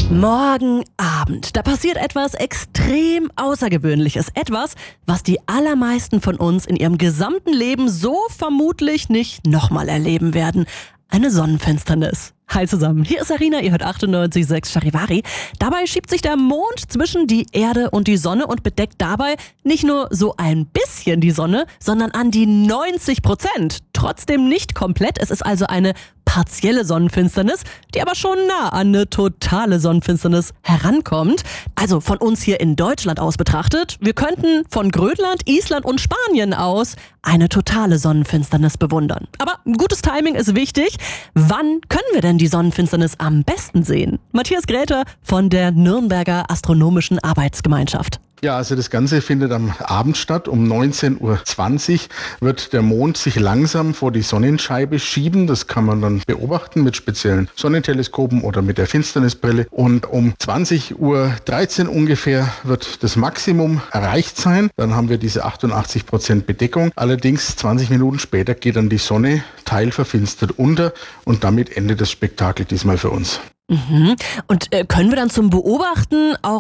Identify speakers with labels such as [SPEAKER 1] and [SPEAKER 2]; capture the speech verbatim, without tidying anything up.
[SPEAKER 1] Morgen Abend, da passiert etwas extrem Außergewöhnliches. Etwas, was die allermeisten von uns in ihrem gesamten Leben so vermutlich nicht nochmal erleben werden. Eine Sonnenfinsternis. Hi zusammen, hier ist Arina, ihr hört achtundneunzig Komma sechs Charivari. Dabei schiebt sich der Mond zwischen die Erde und die Sonne und bedeckt dabei nicht nur so ein bisschen die Sonne, sondern an die neunzig Prozent. Trotzdem nicht komplett, es ist also eine partielle Sonnenfinsternis, die aber schon nah an eine totale Sonnenfinsternis herankommt. Also von uns hier in Deutschland aus betrachtet, wir könnten von Grönland, Island und Spanien aus eine totale Sonnenfinsternis bewundern. Aber gutes Timing ist wichtig. Wann können wir denn die Sonnenfinsternis am besten sehen? Matthias Gräter von der Nürnberger Astronomischen Arbeitsgemeinschaft.
[SPEAKER 2] Ja, also das Ganze findet am Abend statt. Um neunzehn Uhr zwanzig wird der Mond sich langsam vor die Sonnenscheibe schieben. Das kann man dann beobachten mit speziellen Sonnenteleskopen oder mit der Finsternisbrille. Und um zwanzig Uhr dreizehn ungefähr wird das Maximum erreicht sein. Dann haben wir diese achtundachtzig Prozent Bedeckung. Allerdings zwanzig Minuten später geht dann die Sonne teilverfinstert unter und damit endet das Spektakel diesmal für uns.
[SPEAKER 1] Mhm. Und äh, können wir dann zum Beobachten auch